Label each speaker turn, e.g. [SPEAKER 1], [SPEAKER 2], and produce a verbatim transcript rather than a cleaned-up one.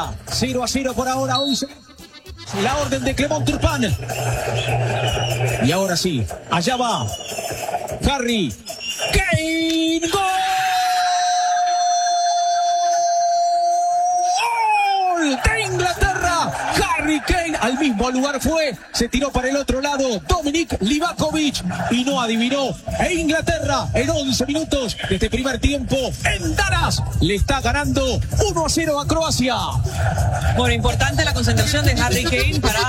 [SPEAKER 1] Croacia. cero a cero por ahora, once. La orden de Clement Turpin. Y ahora sí, allá va Harry Kane. ¡Gol! De Inglaterra, Harry Kane al mismo lugar fue, se tiró para el otro lado Dominik Livakovic y no adivinó. E Inglaterra en once minutos de este primer tiempo en Dallas le está ganando uno a cero a Croacia.
[SPEAKER 2] Bueno, importante la concentración de Harry Kane para